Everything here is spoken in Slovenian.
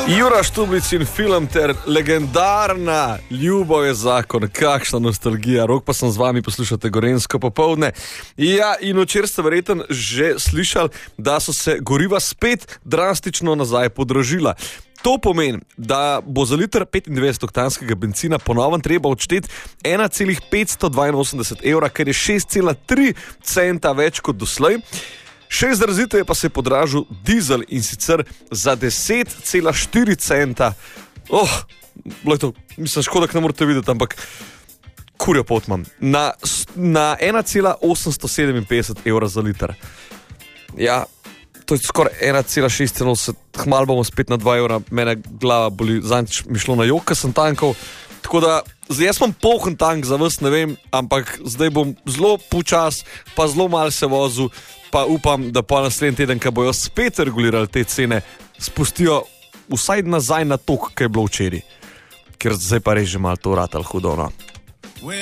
Jura Štublic in film ter legendarna Ljubav je zakon, kakšna nostalgija. Rok pa sem z vami, poslušate Gorenjsko popoldne. Ja, in včeraj ste verjetno že slišali, da so se goriva spet drastično nazaj podražila. To pomeni, da bo za liter 25-oktanskega bencina ponovno treba odšteti 1,582 evra, kar je 6,3 centa več kot doslej. Še izraziteje pa se je podražil dizel in sicer za 10,4 centa. Mislim, škoda, da ne morete videti, ampak kurjo pot imam. Na 1,857 evra za liter. Ja, to je skoraj 1,86, hmal bomo spet na 2 evra, mene glava boli, zanjič mi šlo na jok, ko sem tankal. Tako da, zdaj jaz imam poln tank, za vas ne vem, ampak zdaj bom zelo počas, pa zelo malo se vozil, pa upam, da po naslednji teden, ko bojo spet regulirali te cene, spustijo vsaj nazaj na tok, kaj je bilo včeraj. Ker zdaj pa res že malo to ratalo hudo, no.